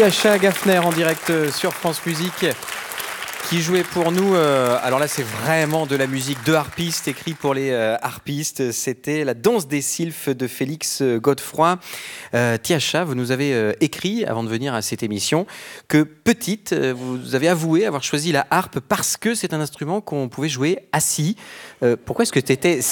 Tiascha Gaffner en direct sur France Musique qui jouait pour nous, alors là c'est vraiment de la musique de harpiste, écrit pour les harpistes, c'était La danse des sylphes de Félix Godefroy. Tiascha, vous nous avez écrit avant de venir à cette émission que petite, vous avez avoué avoir choisi la harpe parce que c'est un instrument qu'on pouvait jouer assis. Pourquoi est-ce que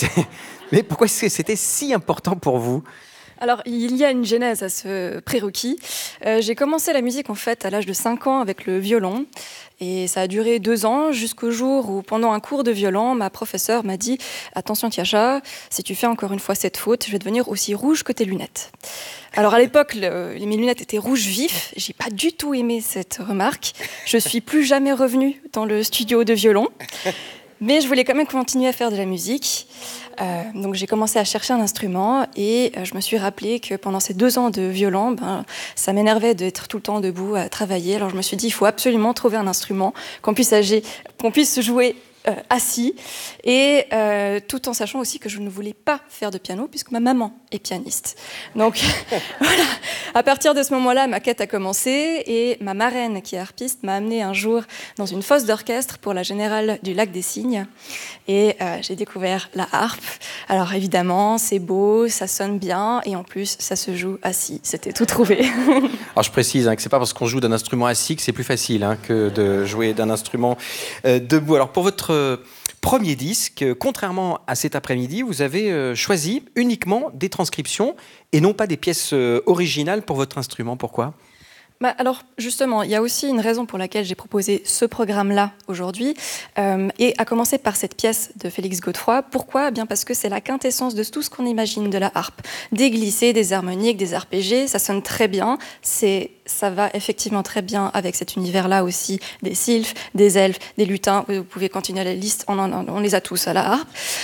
c'était si important pour vous ? Alors, il y a une genèse à ce prérequis. J'ai commencé la musique en fait à l'âge de 5 ans avec le violon. Et ça a duré 2 ans jusqu'au jour où, pendant un cours de violon, ma professeure m'a dit « Attention Tiascha, si tu fais encore une fois cette faute, je vais devenir aussi rouge que tes lunettes. » Alors à l'époque, mes lunettes étaient rouge vif. J'ai pas du tout aimé cette remarque. Je suis plus jamais revenue dans le studio de violon. Mais je voulais quand même continuer à faire de la musique. Donc j'ai commencé à chercher un instrument et je me suis rappelé que pendant ces 2 ans de violon, ça m'énervait d'être tout le temps debout à travailler. Alors je me suis dit, il faut absolument trouver un instrument qu'on puisse jouer assis, et tout en sachant aussi que je ne voulais pas faire de piano puisque ma maman est pianiste. Donc voilà, à partir de ce moment-là, ma quête a commencé et ma marraine qui est harpiste m'a amenée un jour dans une fosse d'orchestre pour la Générale du Lac des Cygnes et j'ai découvert la harpe. Alors évidemment, c'est beau, ça sonne bien et en plus, ça se joue assis. C'était tout trouvé. Alors je précise que c'est pas parce qu'on joue d'un instrument assis que c'est plus facile que de jouer d'un instrument debout. Alors pour votre premier disque, contrairement à cet après-midi, vous avez choisi uniquement des transcriptions et non pas des pièces originales pour votre instrument. Pourquoi ? Alors justement, il y a aussi une raison pour laquelle j'ai proposé ce programme-là aujourd'hui, et à commencer par cette pièce de Félix Godefroy. Pourquoi ? Bien parce que c'est la quintessence de tout ce qu'on imagine de la harpe. Des glissés, des harmoniques, des arpégés, ça sonne très bien. Ça va effectivement très bien avec cet univers-là aussi, des sylphes, des elfes, des lutins. Vous pouvez continuer la liste, on les a tous à la harpe.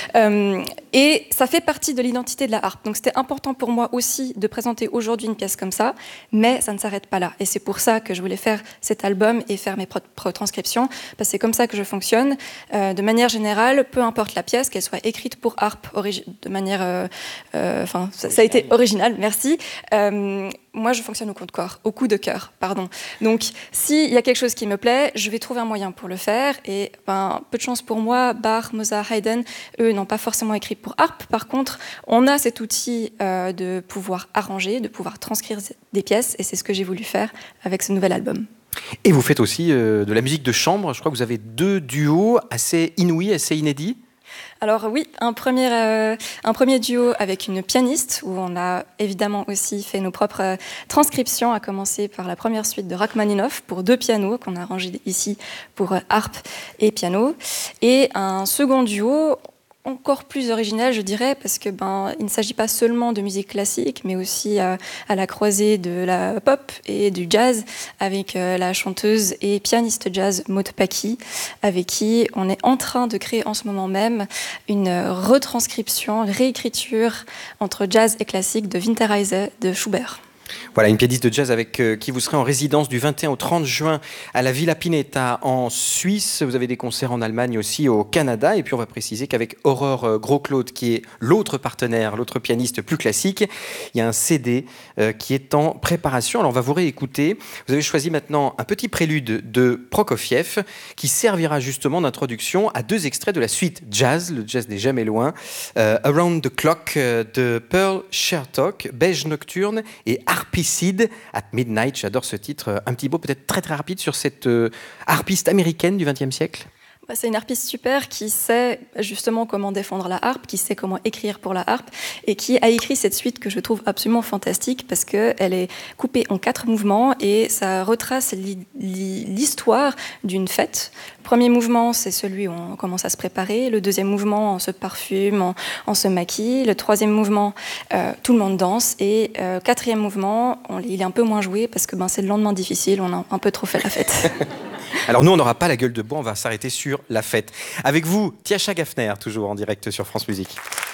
Et ça fait partie de l'identité de la harpe. Donc c'était important pour moi aussi de présenter aujourd'hui une pièce comme ça, mais ça ne s'arrête pas là. Et c'est pour ça que je voulais faire cet album et faire mes propres transcriptions, parce que c'est comme ça que je fonctionne. De manière générale, peu importe la pièce, qu'elle soit écrite pour harpe, de manière... ça a été original, merci. Moi, je fonctionne au coup de cœur, pardon. Donc, s'il y a quelque chose qui me plaît, je vais trouver un moyen pour le faire. Et peu de chance pour moi, Bach, Mozart, Haydn, eux, n'ont pas forcément écrit pour harpe. Par contre, on a cet outil de pouvoir arranger, de pouvoir transcrire des pièces. Et c'est ce que j'ai voulu faire avec ce nouvel album. Et vous faites aussi de la musique de chambre. Je crois que vous avez 2 duos assez inouïs, assez inédits. Alors oui, un premier duo avec une pianiste où on a évidemment aussi fait nos propres transcriptions, à commencer par la première suite de Rachmaninoff pour 2 pianos qu'on a arrangé ici pour harpe et piano. Et un second duo encore plus original, je dirais, parce que il ne s'agit pas seulement de musique classique, mais aussi à la croisée de la pop et du jazz, avec la chanteuse et pianiste jazz Maud Paki, avec qui on est en train de créer en ce moment même une retranscription, une réécriture entre jazz et classique de Winterreise de Schubert. Voilà, une pianiste de jazz avec qui vous serez en résidence du 21 au 30 juin à la Villa Pineta en Suisse. Vous avez des concerts en Allemagne aussi, au Canada. Et puis on va préciser qu'avec Aurore Gros-Claude, qui est l'autre partenaire, l'autre pianiste plus classique, il y a un CD qui est en préparation. Alors on va vous réécouter. Vous avez choisi maintenant un petit prélude de Prokofiev qui servira justement d'introduction à 2 extraits de la suite jazz. Le jazz n'est jamais loin. Around the Clock de Pearl Shertock, Beige Nocturne et Harpicide at Midnight. J'adore ce titre. Un petit mot peut-être très très rapide sur cette harpiste américaine du XXe siècle. C'est une harpiste super qui sait justement comment défendre la harpe, qui sait comment écrire pour la harpe et qui a écrit cette suite que je trouve absolument fantastique parce qu'elle est coupée en 4 mouvements et ça retrace l'histoire d'une fête. Le premier mouvement, c'est celui où on commence à se préparer. Le deuxième mouvement, on se parfume, on se maquille. Le troisième mouvement, tout le monde danse. Et 4e mouvement, il est un peu moins joué parce que c'est le lendemain difficile, on a un peu trop fait la fête. Alors nous, on n'aura pas la gueule de bois, on va s'arrêter sur la fête. Avec vous, Tiascha Gaffner, toujours en direct sur France Musique.